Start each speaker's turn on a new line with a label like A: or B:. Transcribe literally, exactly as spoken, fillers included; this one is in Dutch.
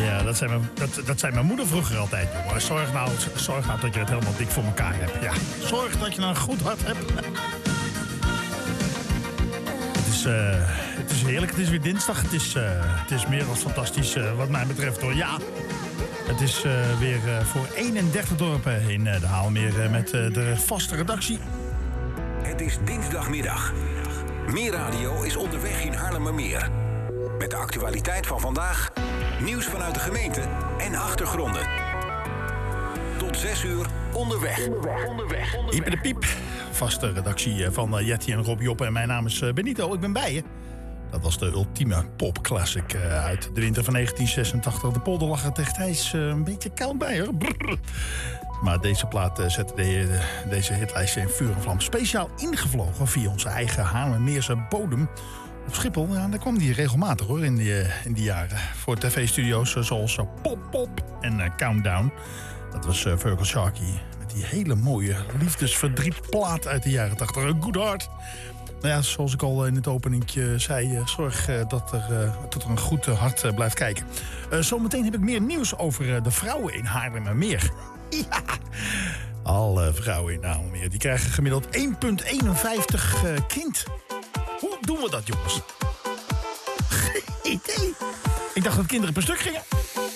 A: Ja, dat zei mijn, dat, dat zei mijn moeder vroeger altijd, jongen. Zorg nou, zorg nou dat je het helemaal dik voor elkaar hebt. Ja, zorg dat je nou een goed hart hebt. Het is, uh, het is heerlijk, het is weer dinsdag. Het is, uh, het is meer dan fantastisch uh, wat mij betreft, hoor. Ja, het is uh, weer uh, voor eenendertig dorpen in uh, de Haalmeer uh, met uh, de vaste redactie.
B: Het is dinsdagmiddag. Meer Radio is onderweg in Haarlemmermeer. Met de actualiteit van vandaag, nieuws vanuit de gemeente en achtergronden. Tot zes uur onderweg. Onderweg, onderweg, onderweg.
A: Iep de Piep, vaste redactie van uh, Jetty en Rob Joppe. En mijn naam is uh, Benito, ik ben bij je. Dat was de ultieme popclassic uh, uit de winter van negentien zesentachtig. De polder lag er destijds uh, een beetje koud bij, hoor. Brrr. Maar deze plaat uh, zette de, de, deze hitlijst in vuur en vlam. Speciaal ingevlogen via onze eigen Haarlemmermeerse bodem. Op Schiphol, ja, daar kwam die regelmatig, hoor, in die, uh, in die jaren. Voor tv-studio's uh, zoals uh, Pop Pop en uh, Countdown. Dat was uh, Virgil Sharkey. Met die hele mooie liefdesverdrietplaat uit de jaren tachtig. Uh, Good Heart. Nou ja, zoals ik al in het openingje zei, uh, zorg uh, dat, er, uh, dat er een goed uh, hart uh, blijft kijken. Uh, zometeen heb ik meer nieuws over uh, de vrouwen in Haarlemmermeer. Ja, alle vrouwen in Haarlemmermeer die krijgen gemiddeld één komma eenenvijftig uh, kind. Hoe doen we dat, jongens? Geen idee. Ik dacht dat kinderen per stuk gingen.